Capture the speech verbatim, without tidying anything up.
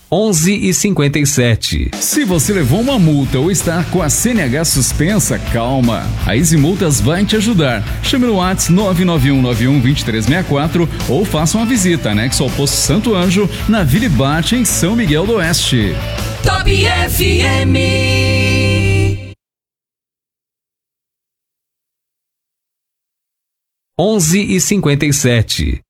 onze e cinquenta e sete. Se você levou uma multa ou está com a C N H suspensa, calma. A Easy Multas vai te ajudar. Chame no WhatsApp nove nove um nove um dois três seis quatro ou faça uma visita anexo ao Posto Santo Anjo, na Vila Ibate, em São Miguel do Oeste. Top F M. onze e cinquenta e sete.